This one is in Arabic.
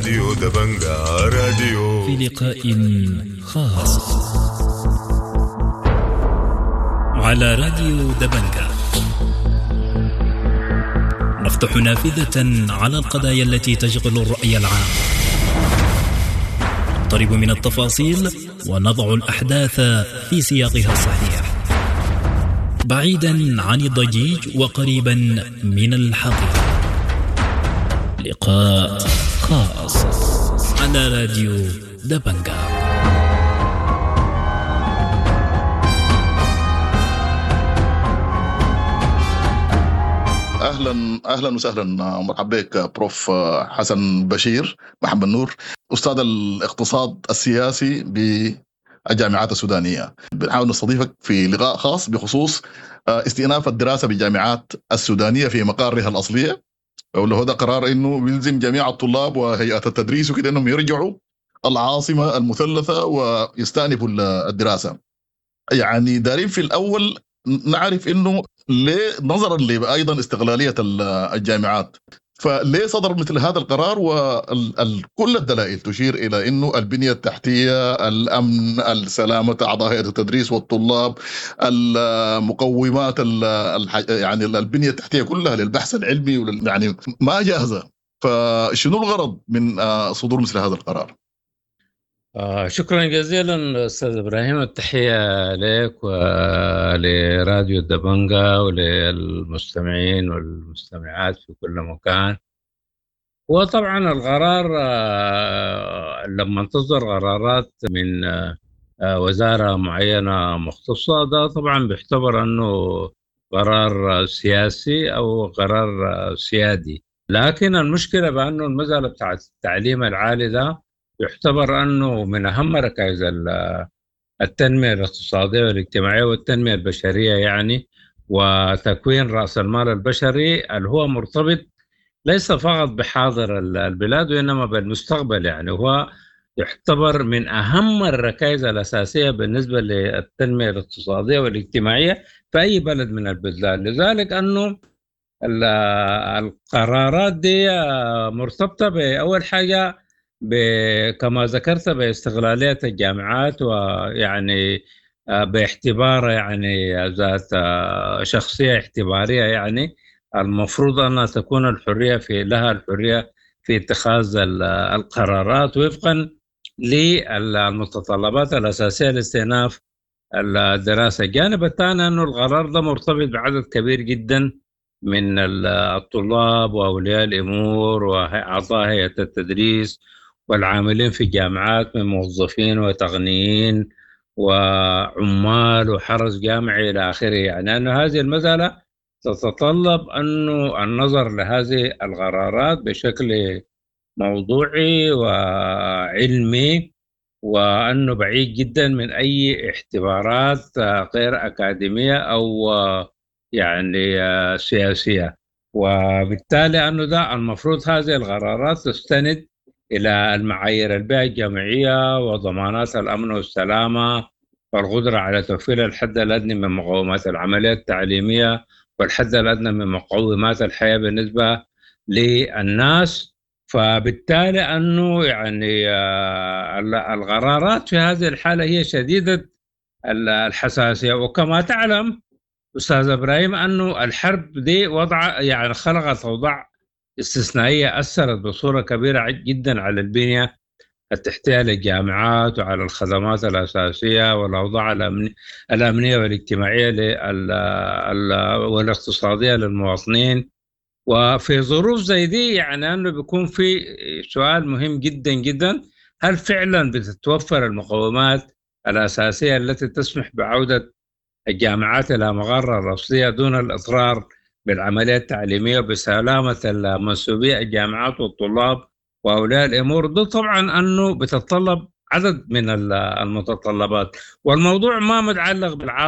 راديو دبنجا راديو. في لقاء خاص على راديو دبنجا نفتح نافذة على القضايا التي تشغل الرأي العام، نقترب من التفاصيل ونضع الأحداث في سياقها الصحيح، بعيدا عن الضجيج وقريبا من الحقيقة. لقاء خاص على راديو دبنجا. اهلا وسهلا، مرحبا بك بروف حسن بشير محمد نور، استاذ الاقتصاد السياسي بالجامعات السودانيه. بنحاول نستضيفك في لقاء خاص بخصوص استئناف الدراسه بالجامعات السودانيه في مقارها الاصليه، واللي هو ده قرار انه بيلزم جميع الطلاب وهيئات التدريس وكده انهم يرجعوا العاصمه المثلثه ويستأنفوا الدراسه. يعني دارين في الاول نعرف انه ليه، نظرا لايضا استغلاليه الجامعات، فليه صدر مثل هذا القرار؟ وكل الدلائل تشير الى انه البنيه التحتيه، الامن، السلامه اعضاء هيئه التدريس والطلاب، المقومات يعني البنيه التحتيه كلها للبحث العلمي يعني ما جاهزه. فشنو الغرض من صدور مثل هذا القرار؟ شكرا جزيلا أستاذ إبراهيم، التحية لك ولراديو الدبنجا وللمستمعين والمستمعات في كل مكان. وطبعا القرار لما تصدر قرارات من وزارة معينة مختصة، ده طبعا بيعتبر أنه قرار سياسي أو قرار سيادي. لكن المشكلة بأنه المسألة بتاعت التعليم العالي ده يعتبر أنه من أهم ركائز التنمية الاقتصادية والاجتماعية والتنمية البشرية، يعني وتكوين رأس المال البشري اللي هو مرتبط ليس فقط بحاضر البلاد وإنما بالمستقبل. يعني هو يعتبر من أهم الركائز الأساسية بالنسبة للتنمية الاقتصادية والاجتماعية في أي بلد من البلدان. لذلك أنه القرارات دي مرتبطة بأول حاجة كما ذكرت باستغلالية الجامعات، ويعني باعتبار يعني ذات شخصية اعتبارية، يعني المفروض أن تكون لها الحرية في اتخاذ القرارات وفقا للمتطلبات الأساسية لاستئناف الدراسة. الجانب الثاني أنه القرار ده مرتبط بعدد كبير جدا من الطلاب وأولياء الأمور وأعضاء هيئة التدريس والعاملين في الجامعات من موظفين وتقنيين وعمال وحرس جامعي إلى آخره. يعني أن هذه المسألة تتطلب أنه النظر لهذه القرارات بشكل موضوعي وعلمي، وأنه بعيد جدا من أي اعتبارات غير أكاديمية أو يعني سياسية. وبالتالي أنه ده المفروض هذه القرارات تستند إلى المعايير البيئة الجامعية وضمانات الأمن والسلامة والقدرة على توفير الحد الأدنى من مقومات العملية التعليمية والحد الأدنى من مقومات الحياة بالنسبة للناس. فبالتالي أنه يعني القرارات في هذه الحالة هي شديدة الحساسية. وكما تعلم أستاذ إبراهيم أنه الحرب دي يعني خلقت أوضاع استثنائية أثرت بصورة كبيرة جدا على البنية التحتية للجامعات وعلى الخدمات الأساسية والأوضاع الأمنية والاجتماعية والاقتصادية للمواطنين. وفي ظروف زي دي يعني أنه بيكون في سؤال مهم جدا جدا: هل فعلا بتتوفر المقومات الأساسية التي تسمح بعودة الجامعات إلى مقرها الأصلية دون الإضرار بالعملية التعليمية وبسلامة المنسوبية الجامعات والطلاب وأولياء الأمور؟ ده طبعا أنه بتتطلب عدد من المتطلبات، والموضوع ما متعلق بالعاصمة